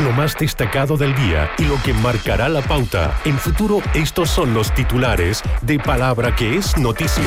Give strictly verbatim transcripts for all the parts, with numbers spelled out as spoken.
lo más destacado del día y lo que marcará la pauta. En Futuro, estos son los titulares de Palabra que es noticia.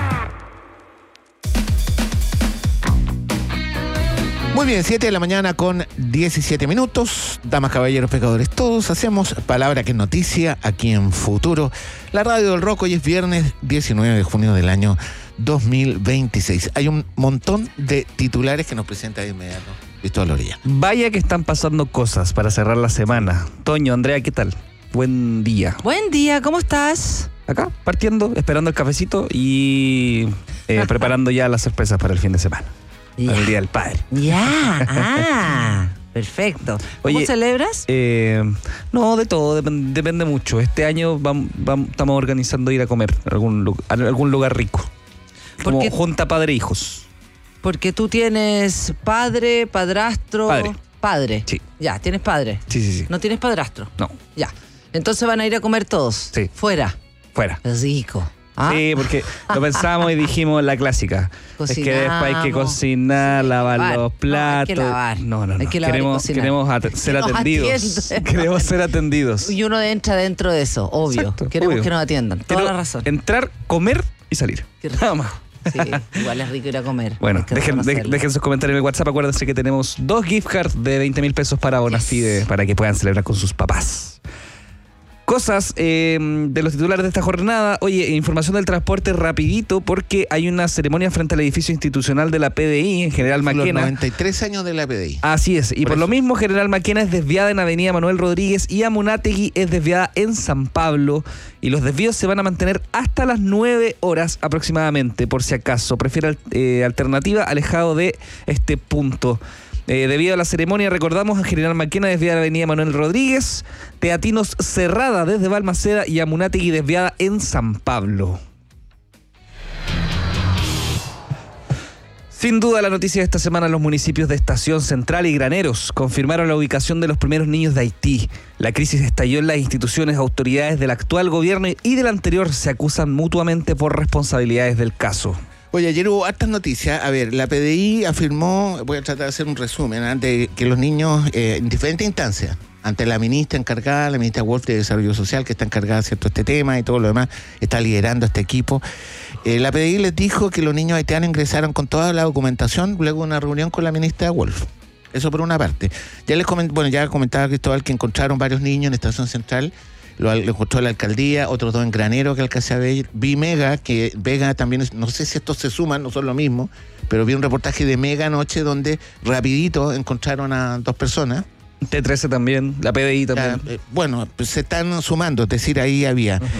Muy bien, siete de la mañana con diecisiete minutos. Damas, caballeros, pecadores, todos hacemos Palabra que es noticia aquí en Futuro, la radio del rock. Hoy es viernes diecinueve de junio del año dos mil veintiséis. Hay un montón de titulares que nos presenta de inmediato Cristóbal Orellana. Vaya que están pasando cosas para cerrar la semana. Toño, Andrea, ¿qué tal? Buen día. Buen día, ¿cómo estás? Acá, partiendo, esperando el cafecito y eh, preparando ya las sorpresas para el fin de semana. Ya. Para el Día del Padre. Ya, ah, perfecto. ¿Cómo Oye, celebras? Eh, no, de todo, dep- depende mucho. Este año vam- vam- estamos organizando ir a comer a algún, lu- a algún lugar rico. Como Porque- junta padre-hijos. Porque tú tienes padre, padrastro... Padre. Padre. Sí. Ya, tienes padre. Sí, sí, sí. ¿No tienes padrastro? No, Ya. Entonces van a ir a comer todos. Sí. Fuera. fuera. Rico. ¿Ah? Sí, porque lo pensamos y dijimos la clásica. Es que después hay que Cocinamos. cocinar, Sí, lavar lavar. los No, platos. hay que lavar. No, no, no. Hay que lavar y queremos cocinar. queremos at- ser nos atendidos. atiendan. Queremos ser atendidos. Y uno entra dentro de eso, obvio. Exacto, Queremos obvio. que nos atiendan. Toda Quiero la razón. Entrar, comer y salir. Qué rico. Nada más. Sí, igual es rico ir a comer. Bueno, Hay que dejen, de- reconocerlo. dejen sus comentarios en el WhatsApp. Acuérdense que tenemos dos gift cards de veinte mil pesos para Bonafide, Yes. para que puedan celebrar con sus papás. Cosas eh, de los titulares de esta jornada. Oye, información del transporte rapidito, porque hay una ceremonia frente al edificio institucional de la P D I en General Los Maquena. noventa y tres años de la P D I. Así es, y Por por, lo eso. mismo General Maquena es desviada en Avenida Manuel Rodríguez y Amunátegui es desviada en San Pablo, y los desvíos se van a mantener hasta las nueve horas aproximadamente, por si acaso prefiere eh, alternativa alejado de este punto. Eh, debido a la ceremonia, recordamos, a General Maquena desviada en Avenida Manuel Rodríguez, Teatinos cerrada desde Balmaceda y Amunátegui desviada en San Pablo. Sin duda, la noticia de esta semana: los municipios de Estación Central y Graneros confirmaron la ubicación de los primeros niños de Haití. La crisis estalló en las instituciones, autoridades del actual gobierno y del anterior se acusan mutuamente por responsabilidades del caso. Oye, ayer hubo hartas noticias. A ver, la P D I afirmó, voy a tratar de hacer un resumen, ¿eh? de que los niños, eh, en diferentes instancias, ante la ministra encargada, la ministra Wolf de Desarrollo Social, que está encargada de cierto este tema y todo lo demás, está liderando este equipo. Eh, la P D I les dijo que los niños haitianos ingresaron con toda la documentación luego de una reunión con la ministra Wolf. Eso por una parte. Ya les coment, bueno, ya comentaba Cristóbal que encontraron varios niños en Estación Central. Lo, lo encontró la alcaldía, otros dos en Granero que alcancé a ver. Vi Mega, que Vega también, es, no sé si estos se suman, no son lo mismo, pero vi un reportaje de Mega anoche donde rapidito encontraron a dos personas. T trece también, la P D I también. Ya, eh, bueno, pues se están sumando, es decir, ahí había. Uh-huh.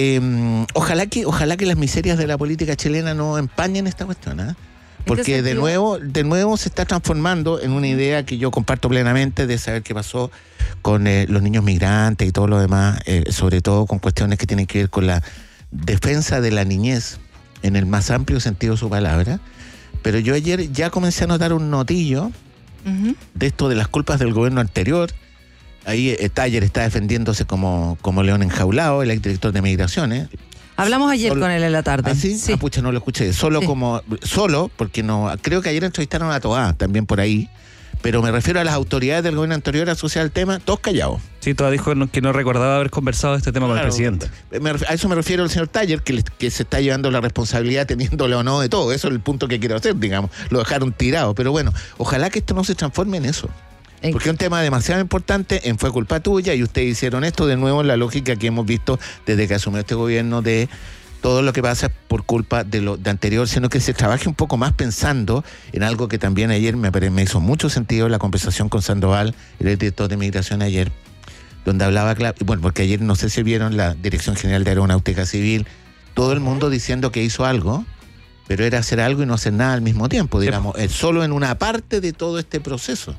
eh, ojalá que, ojalá que las miserias de la política chilena no empañen esta cuestión, ¿eh? Porque de nuevo, de nuevo se está transformando en una idea que yo comparto plenamente de saber qué pasó con eh, los niños migrantes y todo lo demás, eh, sobre todo con cuestiones que tienen que ver con la defensa de la niñez en el más amplio sentido de su palabra. Pero yo ayer ya comencé a notar un notillo uh-huh. de esto de las culpas del gobierno anterior. Ahí eh, Taller está defendiéndose como, como león enjaulado, el exdirector de Migraciones. Hablamos ayer solo, con él en la tarde. ¿Ah, sí? sí. Ah, pucha, no lo escuché. Solo sí. como, solo, porque no, creo que ayer entrevistaron a Toá también por ahí, pero me refiero a las autoridades del gobierno anterior asociadas al tema, todos callados. Sí, Toá dijo que no recordaba haber conversado de este tema claro, con el presidente. Me, a eso me refiero al señor Taller, que, le, que se está llevando la responsabilidad teniéndole o no de todo. Eso es el punto que quiero hacer, digamos. Lo dejaron tirado, pero bueno, ojalá que esto no se transforme en eso. Porque es un tema demasiado importante, en fue culpa tuya, y ustedes hicieron esto de nuevo en la lógica que hemos visto desde que asumió este gobierno de todo lo que pasa por culpa de lo de anterior, sino que se trabaje un poco más pensando en algo que también ayer me, me hizo mucho sentido, la conversación con Sandoval, el director de Migración ayer, donde hablaba, bueno, porque ayer no sé si vieron la Dirección General de Aeronáutica Civil, todo el mundo diciendo que hizo algo, pero era hacer algo y no hacer nada al mismo tiempo, digamos, sí. solo en una parte de todo este proceso.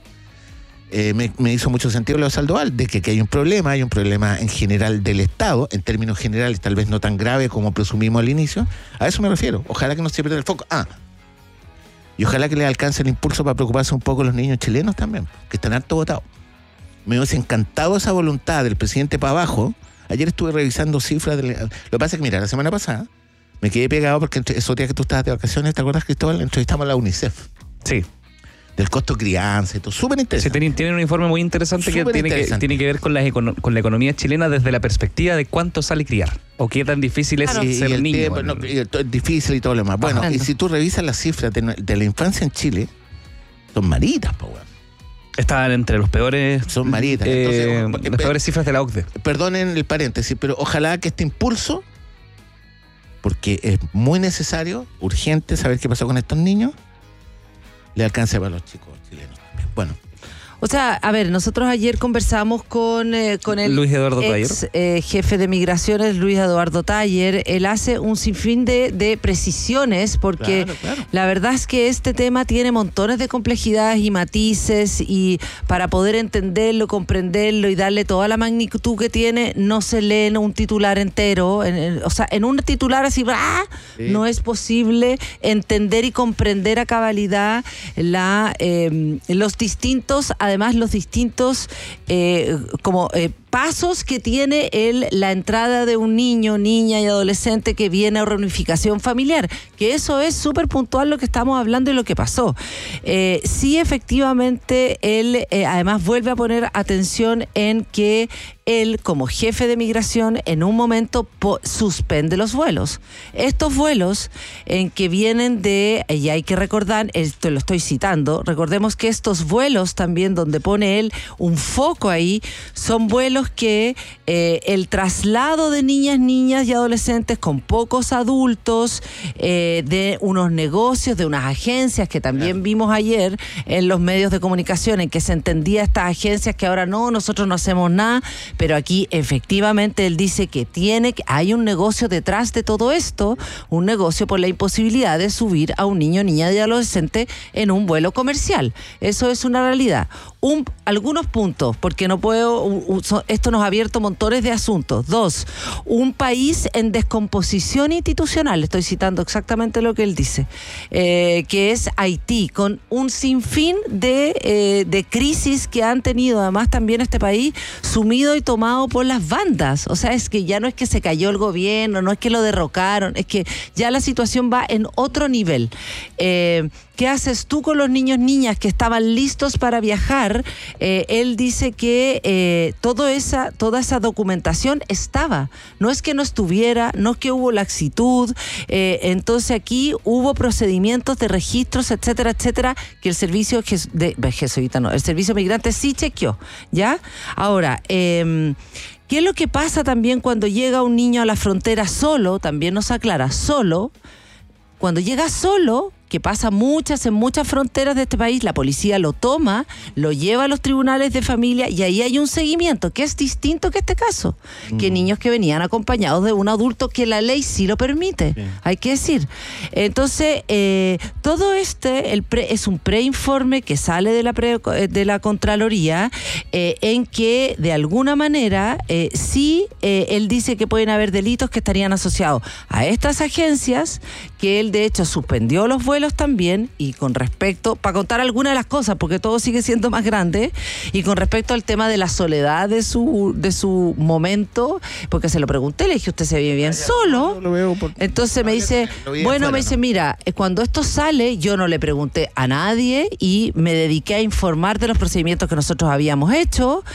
Eh, me, me hizo mucho sentido lo de Sandoval, de que, que hay un problema, hay un problema en general del Estado, en términos generales, tal vez no tan grave como presumimos al inicio. A eso me refiero. Ojalá que no se pierda el foco. Ah, y ojalá que le alcance el impulso para preocuparse un poco los niños chilenos también, que están harto votados. Me hubiese encantado esa voluntad del presidente para abajo. Ayer estuve revisando cifras. De, lo que pasa es que, mira, la semana pasada me quedé pegado porque esos días que tú estabas de vacaciones, ¿te acuerdas, Cristóbal? Entrevistamos a la UNICEF. Sí. del costo crianza y todo, súper Se interesante. tiene, tiene un informe muy interesante que Súper tiene, que interesante. tiene que ver con la, econo- con la economía chilena desde la perspectiva de cuánto sale criar o qué tan difícil es Claro. Y- y ser el niño. tiempo, no, y esto es difícil y todo lo demás. Bueno, Ajá. y si tú revisas las cifras de, de la infancia en Chile, son maritas, po, weón. Estaban entre los peores, Son maritas. eh, Entonces, las peores cifras de la O C D E. Perdonen el paréntesis, pero ojalá que este impulso, porque es muy necesario, urgente saber qué pasó con estos niños, le alcance para los chicos chilenos también. Bueno, O sea, a ver, nosotros ayer conversamos con, eh, con el Luis Eduardo ex eh, jefe de migraciones, Luis Eduardo Taller. Él hace un sinfín de, de precisiones porque Claro, claro. la verdad es que este tema tiene montones de complejidades y matices y para poder entenderlo, comprenderlo y darle toda la magnitud que tiene, no se lee en un titular entero. En, en, o sea, en un titular así, ¡ah! Sí. No es posible entender y comprender a cabalidad la, eh, los distintos, además los distintos eh, como eh, pasos que tiene el, la entrada de un niño, niña y adolescente que viene a reunificación familiar, que eso es súper puntual lo que estamos hablando y lo que pasó. Eh, sí, efectivamente, él eh, además vuelve a poner atención en que él, como jefe de migración, en un momento po- suspende los vuelos. Estos vuelos en que vienen de, y hay que recordar, esto lo estoy citando, recordemos que estos vuelos también donde pone él un foco ahí, son vuelos que eh, el traslado de niñas, niñas y adolescentes con pocos adultos, eh, de unos negocios, de unas agencias que también vimos ayer en los medios de comunicación, en que se entendía estas agencias que ahora no, nosotros no hacemos nada, pero aquí efectivamente él dice que tiene, que hay un negocio detrás de todo esto, un negocio por la imposibilidad de subir a un niño, niña y adolescente en un vuelo comercial. Eso es una realidad. Un, algunos puntos, porque no puedo, u- u- so- esto nos ha abierto montones de asuntos. Dos, un país en descomposición institucional, estoy citando exactamente lo que él dice, eh, que es Haití, con un sinfín de, eh, de crisis que han tenido además también este país, sumido y tomado por las bandas. O sea, es que ya no es que se cayó el gobierno, no es que lo derrocaron, es que ya la situación va en otro nivel. Eh, ¿Qué haces tú con los niños, niñas que estaban listos para viajar? Eh, él dice que eh, todo esa, toda esa documentación estaba. No es que no estuviera, no es que hubo laxitud. Eh, entonces aquí hubo procedimientos de registros, etcétera, etcétera, que el servicio jes- de, jesuita, no, el servicio migrante sí chequeó, ¿ya? Ahora, eh, ¿qué es lo que pasa también cuando llega un niño a la frontera solo? También nos aclara, solo. Cuando llega solo, que pasa muchas en muchas fronteras de este país, la policía lo toma, lo lleva a los tribunales de familia y ahí hay un seguimiento que es distinto que este caso, mm. que niños que venían acompañados de un adulto que la ley sí lo permite, sí. Hay que decir. Entonces, eh, todo este el pre, es un preinforme que sale de la, pre, de la Contraloría, eh, en que de alguna manera eh, sí, eh, él dice que pueden haber delitos que estarían asociados a estas agencias, que él de hecho suspendió los vuelos también, y con respecto, para contar algunas de las cosas, porque todo sigue siendo más grande, y con respecto al tema de la soledad de su de su momento, porque se lo pregunté, le dije, usted se ve bien ah, solo, lo veo por... entonces me dice, bueno, afuera, me dice, ¿no? Mira, cuando esto sale, yo no le pregunté a nadie y me dediqué a informar de los procedimientos que nosotros habíamos hecho,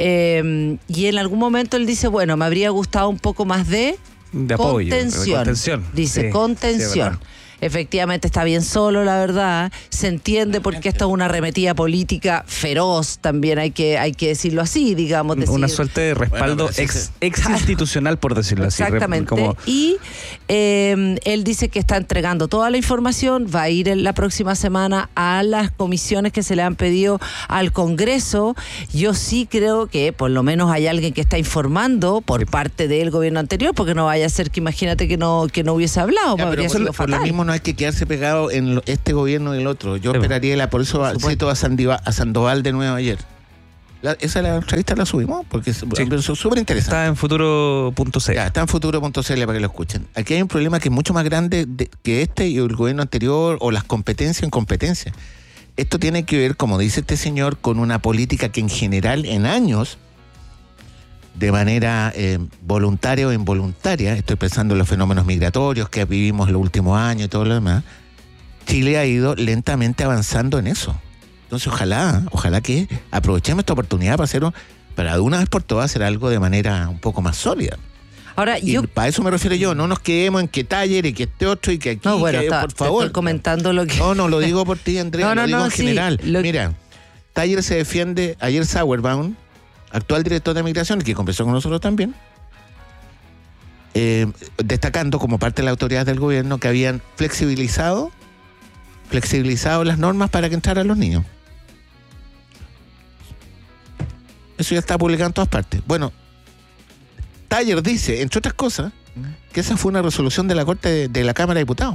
eh, y en algún momento él dice, bueno, me habría gustado un poco más de, de apoyo, contención, de contención. Dice, sí, contención. Sí, efectivamente está bien solo, la verdad, se entiende porque esto es una arremetida política feroz, también hay que hay que decirlo así, digamos. Decir, una suerte de respaldo bueno, ex, ex institucional, por decirlo así. Exactamente. Como... Y eh, él dice que está entregando toda la información, va a ir en la próxima semana a las comisiones que se le han pedido al Congreso. Yo sí creo que por lo menos hay alguien que está informando por sí. parte del gobierno anterior, porque no vaya a ser que imagínate que no que no hubiese hablado. Ya, pero por, lo, por lo mismo no hay que quedarse pegado en este gobierno y el otro. Yo sí, esperaría, la, por eso cito a, Sandiva, a Sandoval de nuevo ayer. La, esa la entrevista la subimos porque sí. es súper interesante. Está en futuro punto c l. Ya, está en futuro punto c l para que lo escuchen. Aquí hay un problema que es mucho más grande de, que este y el gobierno anterior, o las competencias en competencia. Esto tiene que ver, como dice este señor, con una política que en general en años, de manera eh, voluntaria o involuntaria, estoy pensando en los fenómenos migratorios que vivimos los últimos años y todo lo demás, Chile ha ido lentamente avanzando en eso. Entonces, ojalá, ojalá que aprovechemos esta oportunidad para hacerlo, para de una vez por todas hacer algo de manera un poco más sólida. Ahora, y yo... para eso me refiero yo, no nos quedemos en que Taller y que este otro y que aquí, no, bueno, que, está, por favor. Estoy comentando lo que... No, no, lo digo por ti, Andrea, no, no, lo digo no, en sí, general. lo... Mira, Taller se defiende, ayer Sauerbaum, actual director de Migración, que conversó con nosotros también, eh, destacando como parte de la autoridad del gobierno que habían flexibilizado, flexibilizado las normas para que entraran los niños. Eso ya está publicado en todas partes. Bueno, Taller dice, entre otras cosas, que esa fue una resolución de la Corte de, de la Cámara de Diputados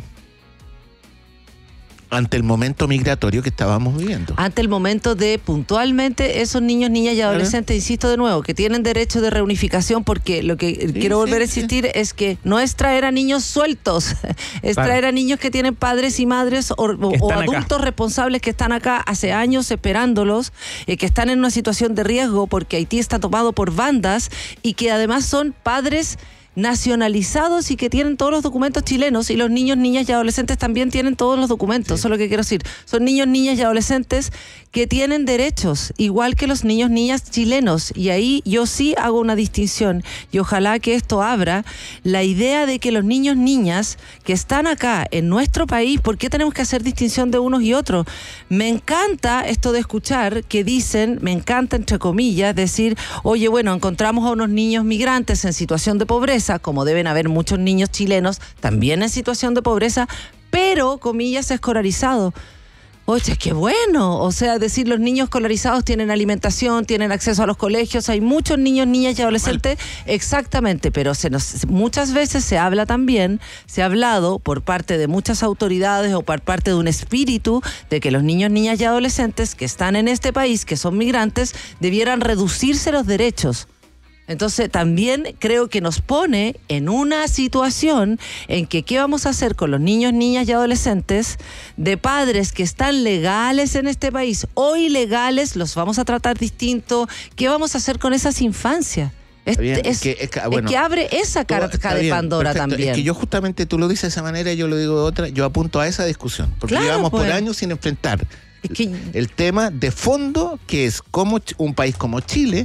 ante el momento migratorio que estábamos viviendo. Ante el momento de, puntualmente, esos niños, niñas y adolescentes, insisto de nuevo, que tienen derecho de reunificación, porque lo que sí, quiero volver sí, a insistir sí. es que no es traer a niños sueltos, es vale. traer a niños que tienen padres y madres o, o, o adultos acá. responsables que están acá hace años esperándolos, eh, que están en una situación de riesgo porque Haití está tomado por bandas y que además son padres nacionalizados y que tienen todos los documentos chilenos, y los niños, niñas y adolescentes también tienen todos los documentos. Sí. Eso es lo que quiero decir. Son niños, niñas y adolescentes que tienen derechos, igual que los niños, niñas chilenos. Y ahí yo sí hago una distinción, y ojalá que esto abra la idea de que los niños, niñas que están acá en nuestro país, ¿por qué tenemos que hacer distinción de unos y otros? Me encanta esto de escuchar que dicen, me encanta entre comillas, decir, oye, bueno, encontramos a unos niños migrantes en situación de pobreza, como deben haber muchos niños chilenos también en situación de pobreza, pero, comillas, escolarizados. Oye, qué bueno. O sea, decir, los niños escolarizados tienen alimentación, tienen acceso a los colegios, hay muchos niños, niñas y adolescentes, exactamente, pero se nos, muchas veces se habla también, se ha hablado por parte de muchas autoridades o por parte de un espíritu de que los niños, niñas y adolescentes que están en este país, que son migrantes, debieran reducirse los derechos. Entonces también creo que nos pone en una situación en que qué vamos a hacer con los niños, niñas y adolescentes de padres que están legales en este país o ilegales, los vamos a tratar distinto. ¿Qué vamos a hacer con esas infancias? Es, bien, es, es, que, es, que, bueno, es que abre esa carta de bien, Pandora perfecto. También. Es que yo justamente, tú lo dices de esa manera, yo lo digo de otra, yo apunto a esa discusión, porque claro, llevamos pues. por años sin enfrentar es que... el tema de fondo, que es cómo un país como Chile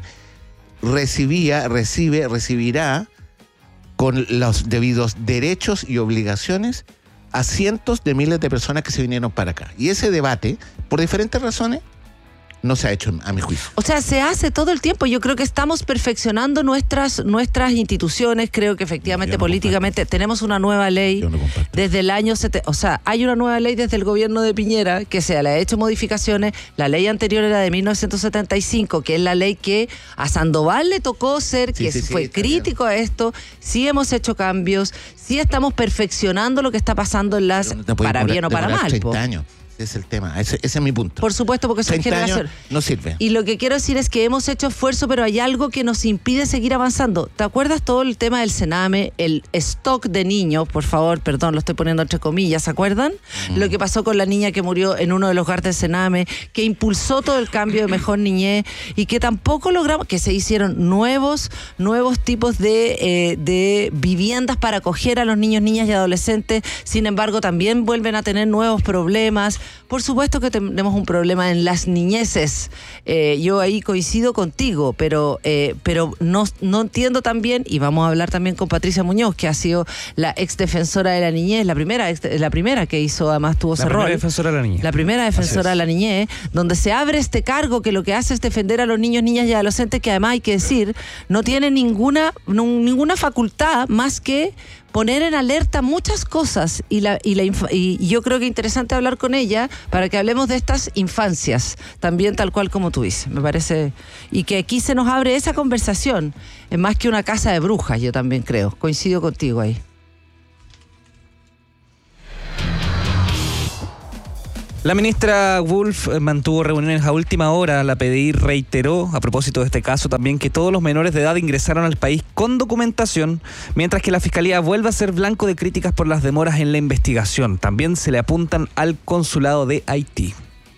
recibía, recibe, recibirá con los debidos derechos y obligaciones a cientos de miles de personas que se vinieron para acá. Y ese debate, por diferentes razones, no se ha hecho a mi juicio. O sea, se hace todo el tiempo. Yo creo que estamos perfeccionando nuestras nuestras instituciones. Creo que efectivamente no políticamente comparto. Tenemos una nueva ley no desde el año setenta. O sea, hay una nueva ley desde el gobierno de Piñera que se le ha hecho modificaciones. La ley anterior era de mil novecientos setenta y cinco, que es la ley que a Sandoval le tocó ser, sí, que sí, fue sí, crítico bien. a esto. Sí hemos hecho cambios, sí estamos perfeccionando lo que está pasando en las, no para bien o para mal. treinta años. Ese es el tema, ese, ese es mi punto. Por supuesto, porque son generaciones. No sirve. Y lo que quiero decir es que hemos hecho esfuerzo, pero hay algo que nos impide seguir avanzando. ¿Te acuerdas todo el tema del Sename, el stock de niños? Por favor, perdón, lo estoy poniendo entre comillas, ¿se acuerdan? Mm. Lo que pasó con la niña que murió en uno de los hogares del Sename, que impulsó todo el cambio de Mejor Niñez y que tampoco logramos, que se hicieron nuevos, nuevos tipos de, eh, de viviendas para acoger a los niños, niñas y adolescentes. Sin embargo, también vuelven a tener nuevos problemas. Por supuesto que tenemos un problema en las niñeces. Eh, yo ahí coincido contigo, pero eh, pero no, no entiendo también, y vamos a hablar también con Patricia Muñoz, que ha sido la ex defensora de la niñez, la primera ex, la primera que hizo, además tuvo ese rol. La primera defensora de la niñez. La primera defensora de la niñez, donde se abre este cargo que lo que hace es defender a los niños, niñas y adolescentes, que además hay que decir, no tiene ninguna, no, ninguna facultad más que poner en alerta muchas cosas, y, la, y, la inf- y yo creo que es interesante hablar con ella para que hablemos de estas infancias, también tal cual como tú dices, me parece, y que aquí se nos abre esa conversación, es más que una casa de brujas, yo también creo, coincido contigo ahí. La ministra Wolf mantuvo reuniones a última hora. La P D I reiteró, a propósito de este caso, también que todos los menores de edad ingresaron al país con documentación, mientras que la Fiscalía vuelve a ser blanco de críticas por las demoras en la investigación. También se le apuntan al consulado de Haití.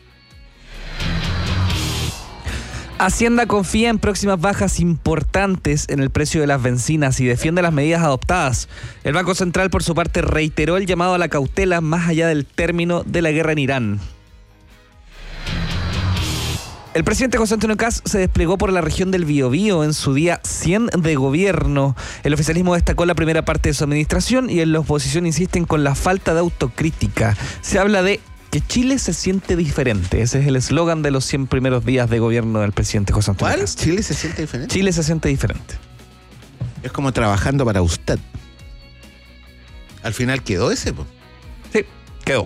Hacienda confía en próximas bajas importantes en el precio de las bencinas y defiende las medidas adoptadas. El Banco Central, por su parte, reiteró el llamado a la cautela más allá del término de la guerra en Irán. El presidente José Antonio Kast se desplegó por la región del Biobío en su día cien de gobierno. El oficialismo destacó la primera parte de su administración y en la oposición insisten con la falta de autocrítica. Se habla de que Chile se siente diferente. Ese es el eslogan de los cien primeros días de gobierno del presidente José Antonio ¿Cuál? Kast. ¿Chile se siente diferente? Chile se siente diferente. Es como trabajando para usted. Al final quedó ese, po. Sí, quedó.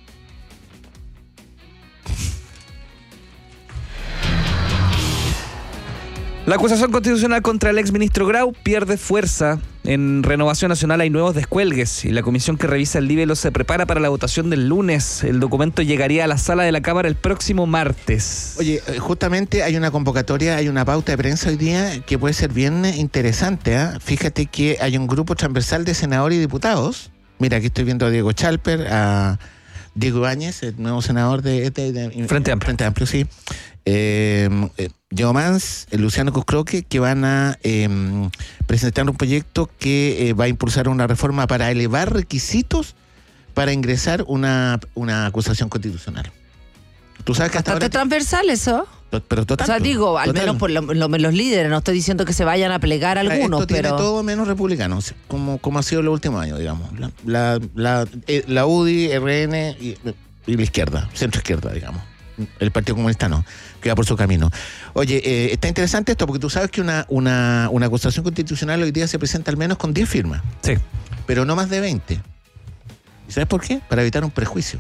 La acusación constitucional contra el exministro Grau pierde fuerza. En Renovación Nacional hay nuevos descuelgues y la comisión que revisa el libelo se prepara para la votación del lunes. El documento llegaría a la sala de la Cámara el próximo martes. Oye, justamente hay una convocatoria, hay una pauta de prensa hoy día que puede ser bien interesante. ¿eh? Fíjate que hay un grupo transversal de senadores y diputados. Mira, aquí estoy viendo a Diego Chalper, a Diego Ibáñez, el nuevo senador de, de, de, de Frente Amplio. Frente Amplio, sí. Eh, eh, Diego Mans, Luciano Coscroque, que van a eh, presentar un proyecto que eh, va a impulsar una reforma para elevar requisitos para ingresar una, una acusación constitucional. Tú sabes que hasta Bastante ahora... transversal eso. Pero total, O sea, digo, al total. menos por lo- lo- los líderes, no estoy diciendo que se vayan a plegar algunos, Esto tiene pero... todo menos republicanos, como, como ha sido los últimos años, digamos. La, la, la, eh, la U D I, R N y, y la izquierda, centro izquierda, digamos. El Partido Comunista no, que va por su camino. Oye, eh, está interesante esto porque tú sabes que una, una, una acusación constitucional hoy día se presenta al menos con diez firmas, Sí. pero no más de veinte. ¿Y sabes por qué? Para evitar un prejuicio.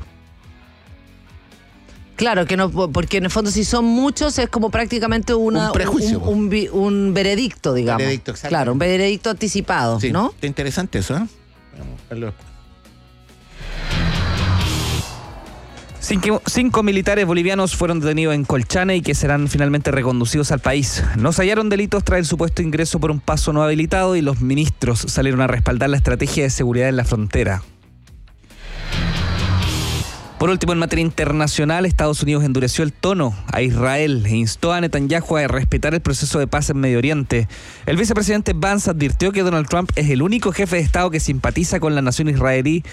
Claro, que no, porque en el fondo si son muchos es como prácticamente una, Un prejuicio. un, un vi- un veredicto, digamos. Veredicto, exacto. Claro, un veredicto anticipado, Sí, ¿no? está interesante eso, ¿eh? Vamos a buscarlo después. Cinco, cinco militares bolivianos fueron detenidos en Colchane y que serán finalmente reconducidos al país. No se hallaron delitos tras el supuesto ingreso por un paso no habilitado y los ministros salieron a respaldar la estrategia de seguridad en la frontera. Por último, en materia internacional, Estados Unidos endureció el tono a Israel e instó a Netanyahu a respetar el proceso de paz en Medio Oriente. El vicepresidente Vance advirtió que Donald Trump es el único jefe de Estado que simpatiza con la nación israelí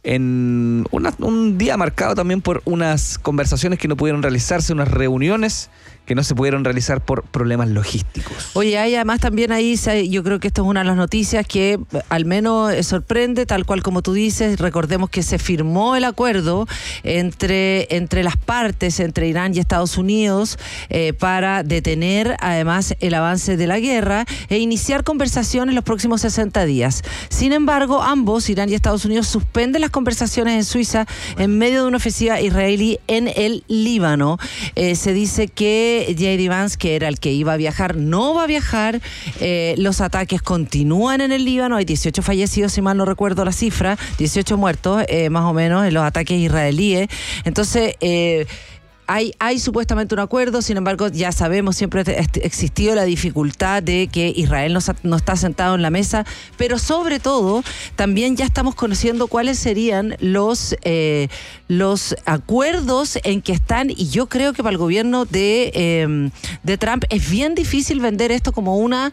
en una, un día marcado también por unas conversaciones que no pudieron realizarse, unas reuniones que no se pudieron realizar por problemas logísticos. Oye, hay además también ahí, se- yo creo que esto es una de las noticias que al menos eh, sorprende, tal cual como tú dices. Recordemos que se firmó el acuerdo entre, entre las partes, entre Irán y Estados Unidos, eh, para detener además el avance de la guerra e iniciar conversaciones los próximos sesenta días. Sin embargo, ambos, Irán y Estados Unidos, suspenden las conversaciones en Suiza en medio de una ofensiva israelí en el Líbano. Eh, se dice que J D Vance, que era el que iba a viajar, no va a viajar. Eh, los ataques continúan en el Líbano. Hay dieciocho fallecidos, si mal no recuerdo la cifra, dieciocho muertos, eh, más o menos, en los ataques israelíes. Entonces, eh, Hay, hay supuestamente un acuerdo, sin embargo ya sabemos, siempre ha existido la dificultad de que Israel no, no está sentado en la mesa, pero sobre todo también ya estamos conociendo cuáles serían los, eh, los acuerdos en que están, y yo creo que para el gobierno de, eh, de Trump es bien difícil vender esto como una...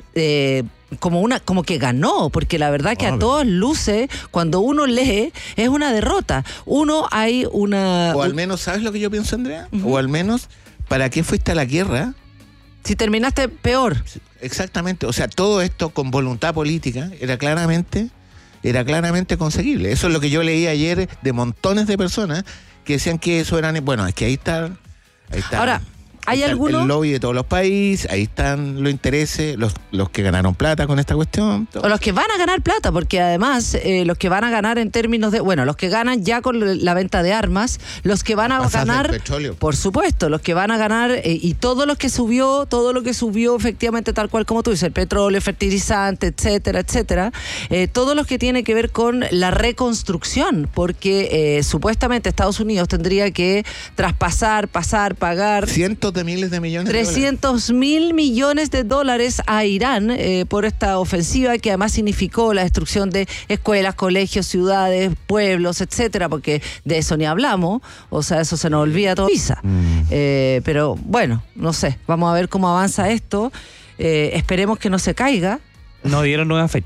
Eh, como una como que ganó, porque la verdad que a todas luces, cuando uno lee, es una derrota. Uno, hay una... O al menos, ¿sabes lo que yo pienso, Andrea? Uh-huh. O al menos, ¿para qué fuiste a la guerra? Si terminaste peor. Exactamente, o sea, todo esto con voluntad política era claramente, era claramente conseguible. Eso es lo que yo leí ayer de montones de personas que decían que eso eran... Bueno, es que ahí está... Ahí está. Ahora... ¿Hay alguno? El lobby de todos los países, ahí están los intereses, los, los que ganaron plata con esta cuestión. Todo. O los que van a ganar plata, porque además eh, los que van a ganar en términos de, bueno, los que ganan ya con la venta de armas, los que van a Pasas ganar, del petróleo. Por supuesto, los que van a ganar, eh, y todo lo que subió, todo lo que subió efectivamente tal cual como tú dices, el petróleo, fertilizante, etcétera, etcétera, eh, todo lo que tiene que ver con la reconstrucción, porque eh, supuestamente Estados Unidos tendría que traspasar, pasar, pagar... Cientos de miles de millones de dólares. trescientos mil millones de dólares a Irán eh, por esta ofensiva que además significó la destrucción de escuelas, colegios, ciudades, pueblos, etcétera, porque de eso ni hablamos, o sea, eso se nos olvida todo. Mm. Eh, pero bueno, no sé, vamos a ver cómo avanza esto. Eh, esperemos que no se caiga. No dieron nueva fecha.